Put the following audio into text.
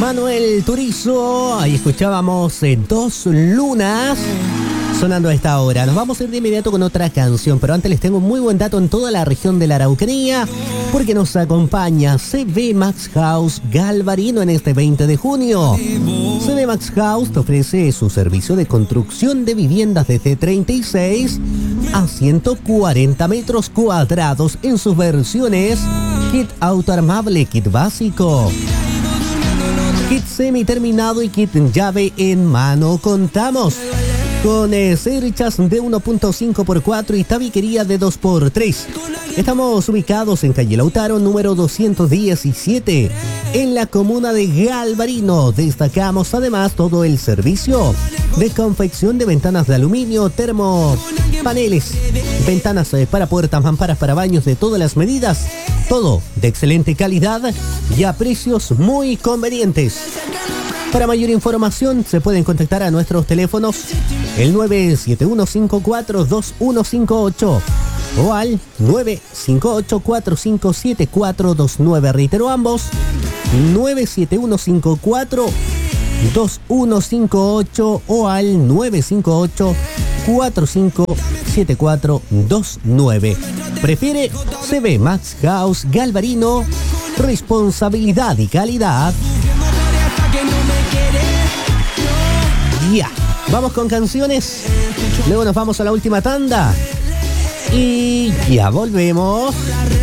Manuel Turizo. Ahí escuchábamos Dos Lunas sonando a esta hora. Nos vamos a ir de inmediato con otra canción, pero antes les tengo un muy buen dato en toda la región de la Araucanía, porque nos acompaña CB Max House Galvarino en este 20 de junio. CB Max House te ofrece su servicio de construcción de viviendas desde 36 a 140 metros cuadrados en sus versiones kit autoarmable, kit básico, kit semi-terminado y kit llave en mano. Contamos con cerchas de 1.5x4 y tabiquería de 2x3. Estamos ubicados en calle Lautaro, número 217, en la comuna de Galvarino. Destacamos además todo el servicio de confección de ventanas de aluminio, termopaneles, ventanas para puertas, mamparas para baños de todas las medidas. Todo de excelente calidad y a precios muy convenientes. Para mayor información se pueden contactar a nuestros teléfonos el 971542158 o al 958457429. Reitero ambos, 971542158 o al 958457429. Prefiere CB Max House Galvarino, responsabilidad y calidad. Ya, vamos con canciones, luego nos vamos a la última tanda y ya volvemos.